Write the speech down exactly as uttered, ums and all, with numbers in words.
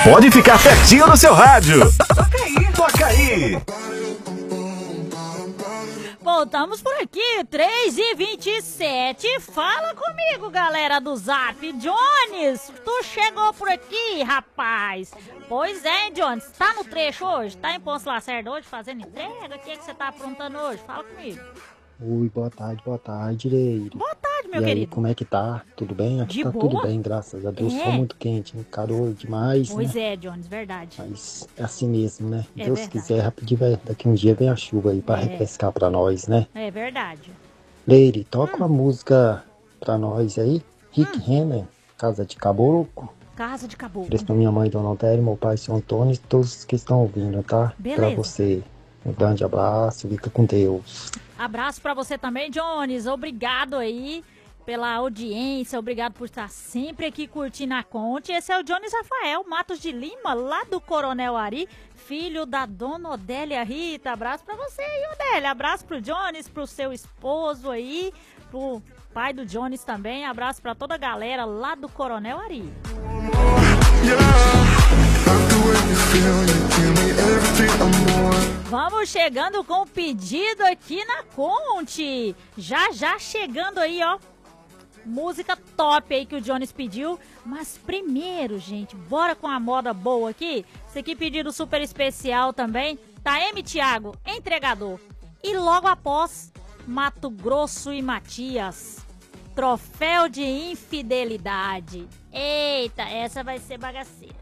pode ficar pertinho no seu rádio. Toca aí, toca aí. Voltamos por aqui, três e vinte e sete. Fala comigo, galera do Zap. Jones, tu chegou por aqui, rapaz. Pois é, hein, Jones? Tá no trecho hoje? Tá em Ponce Lacerda hoje fazendo entrega? O que, é que você tá aprontando hoje? Fala comigo. Oi, boa tarde, boa tarde, Leire. Boa tarde, meu e querido. Aí, como é que tá? Tudo bem? Aqui De tá boa? tudo bem, graças a Deus. É. Só muito quente, né? Calor demais, Pois né? é, Jones, verdade. Mas é assim mesmo, né? É Deus verdade. quiser, rapidinho, vai, daqui um dia vem a chuva aí pra É. refrescar pra nós, né? É verdade. Leire, toca Hum. uma música pra nós aí. Rick Hum. Renner, Casa de Caboclo. Casa de Caboclo. Preço pra minha mãe, Dona Odélia, meu pai, seu Antônio e todos que estão ouvindo, tá? Beleza. Pra você. Um grande abraço, fica com Deus. Abraço pra você também, Jones. Obrigado aí pela audiência, obrigado por estar sempre aqui curtindo a Conte. Esse é o Jones Rafael Matos de Lima, lá do Coronel Ari, filho da Dona Odélia Rita. Abraço pra você aí, Odélia. Abraço pro Jones, pro seu esposo aí, pro pai do Jones também. Abraço pra toda a galera lá do Coronel Ari. Vamos chegando com o pedido aqui na Conte. Já, já chegando aí, ó. Música top aí que o Jones pediu. Mas primeiro, gente, bora com a moda boa aqui. Esse aqui pedido super especial também. Taeme Thiago, entregador. E logo após, Mato Grosso e Matias. Troféu de infidelidade. Eita, essa vai ser bagaceira.